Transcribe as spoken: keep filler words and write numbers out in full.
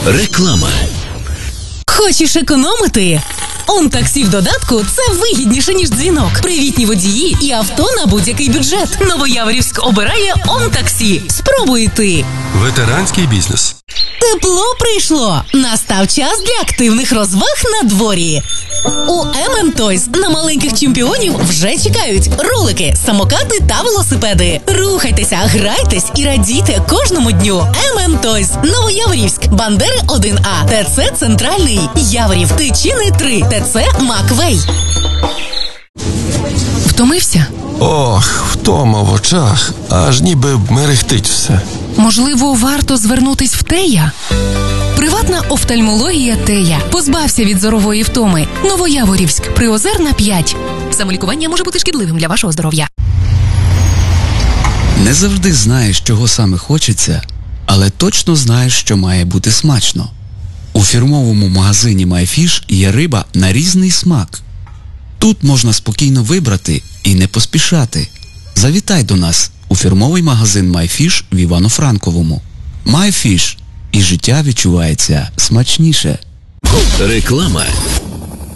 Реклама. Хочеш економити? ОнТаксі в додатку – це вигідніше, ніж дзвінок. Привітні водії і авто на будь-який бюджет. Новояворівськ обирає ОнТаксі. Спробуй ти. Ветеранський бізнес. Тепло прийшло. Настав час для активних розваг на дворі. У ем ем Toys на маленьких чемпіонів вже чекають ролики, самокати та велосипеди. Рухайтеся, грайтесь і радійте кожному дню. ем ем Toys. Новояворівськ. Бандери один А. ТЦ Центральний. Яворів. Тичини три. ТЦ Маквей. Втомився? Ох, втома в очах. Аж ніби мерехтить все. Можливо, варто звернутись в Тея? Приватна офтальмологія Тея. Позбався від зорової втоми. Новояворівськ. Приозерна п'ять. Самолікування може бути шкідливим для вашого здоров'я. Не завжди знаєш, чого саме хочеться, але точно знаєш, що має бути смачно. У фірмовому магазині MyFish є риба на різний смак. Тут можна спокійно вибрати і не поспішати. Завітай до нас у фірмовий магазин MyFish в Івано-Франковому. MyFish. І життя відчувається смачніше. Реклама.